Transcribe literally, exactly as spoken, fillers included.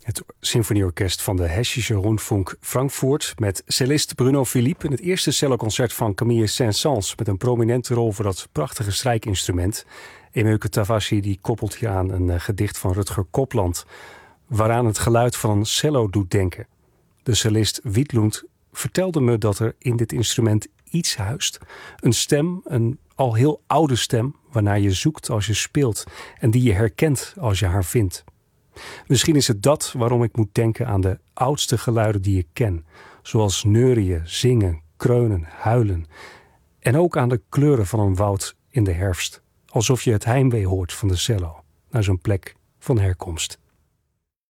Het symfonieorkest van de Hessische Rundfunk Frankfurt met cellist Bruno Philippe in het eerste celloconcert van Camille Saint-Saëns met een prominente rol voor dat prachtige strijkinstrument. Emeuke Tavassi die koppelt hier aan een uh, gedicht van Rutger Kopland, waaraan het geluid van een cello doet denken. De cellist Wiedlund vertelde me dat er in dit instrument iets huist. Een stem, een al heel oude stem, waarnaar je zoekt als je speelt en die je herkent als je haar vindt. Misschien is het dat waarom ik moet denken aan de oudste geluiden die ik ken, zoals neurieën, zingen, kreunen, huilen. En ook aan de kleuren van een woud in de herfst, alsof je het heimwee hoort van de cello naar zijn plek van herkomst.